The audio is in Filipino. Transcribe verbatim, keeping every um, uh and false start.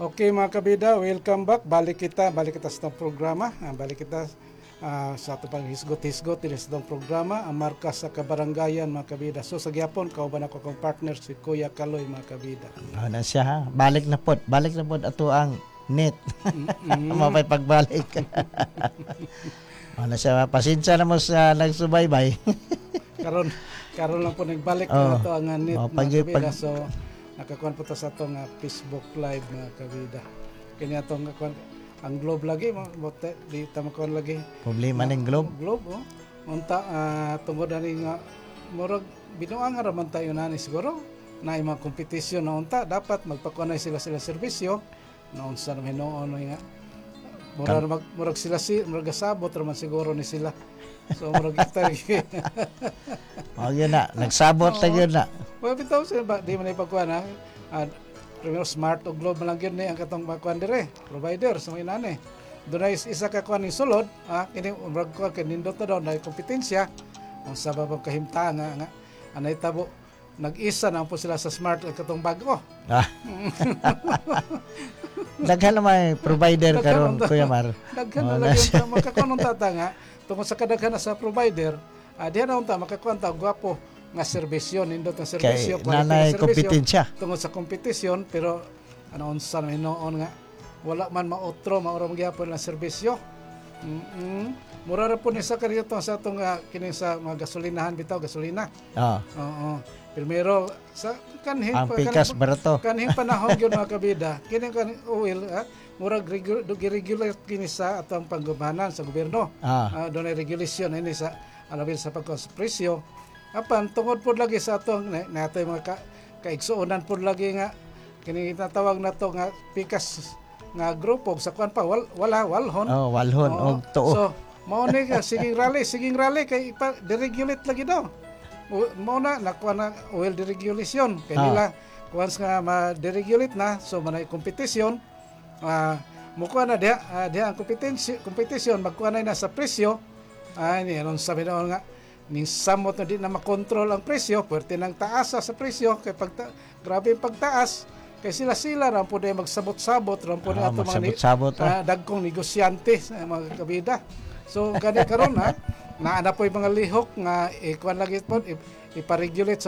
Okay mga kabida, welcome back. Balik kita, balik kita sa itong programa. Ah, Balik kita ah, sa itong panghisgot-hisgot din sa itong programa. Ang marka sa kabarangayan mga kabida. So sa gyapon, kauban ako kong partner si Kuya Kaloy mga kabida. Ano siya ha? Balik na pod. Balik na pod ato ang net. Mm-mm. Mapay pagbalik. Ano siya, pasensya na mo sa nagsubaybay. Karon karon lang po nagbalik Oh. na ito ang net Oh, mga pag- kabida. pag- So nakakuan po ta sa itong ah, Facebook Live mga kabida. Kanya itong kakuan ang globe lagi, mo bote, di tamakuan lagi. Problema ng globe. Globe, oh. Unta, ah, tungod na rin nga, murag, binuang nga raman tayo na ni siguro, na yung mga kompetisyon na unta, dapat magpakunay sila sila serbisyo, na unsa naman hinoon nga, murag, mag, murag sila si, murag asabot raman siguro ni sila. So, murag kita, O yun na, nagsabot na yun na. well, bitaw sila ba, di man ipagkuhan ha, ah, primero smart o globe man lang yun ni ang katong makuan dire, provider, sa mga inane. Doon ay isa ka kuan ni sulod, ah, kini murag kuan kay nindot na daw na kompetensya, ang sabab kahimtaan nga nga anay tabo nag-isa na po sila sa smart at katong bago. Ah. Daghan naman provider Daghan karon naman. Kuya Mar. Daghan Oh, na lang yun makakuan ng tata nga tungod sa kadaghan na sa provider, ah, diha na unta makakuan ta gwapo nga serbisyo, nindot nga serbisyo, Kay quality nanay nga serbisyo. kompetensya. Tungod sa kompetisyon, pero ano unsa na hinoon nga wala man maotro maura magyapon lang serbisyo. Mm. Mura ra po ni sa kanito sa atong uh, kini sa mga gasolinahan bitaw gasolina. Oh, Oo. Primero sa kanhin ang pa pikas barato. kanhin panahon gyud mga kabida. Kini kan oil ha, murag regu- regular kini sa atong panggubanan sa gobyerno. Ah, Uh, doon ay regulation ini sa alabil sa pagkospresyo. Apan tungod pod lagi sa atong na, na ato'y mga ka, kaigsuonan pod lagi nga kini tinatawag nato nga pikas nga grupo sa kuan pa wal, wala walhon. oh, walhon Oo. og tuo. So mao ni ka siging rally, siging rally kay ipa deregulate lagi daw. O, mao na nakuha na oil deregulation kay Ah. nila once nga ma-deregulate na so manay kompetisyon ah mukuha na diha ah, diha ang kompetisyon kompetisyon magkuha na na sa presyo ay ni anong sabi noon nga ning samot na di na makontrol ang presyo puwerte nang taasa sa presyo kay pagta grabe yung pagtaas kay sila sila ram po day magsabot-sabot ram po na Ah, ato mga ni- magsabot-sabot ah, ra. dagkong negosyante sa mga kabida. So gani karon ha, naana po yung mga lihok nga ikuan lagi po iparegulate sa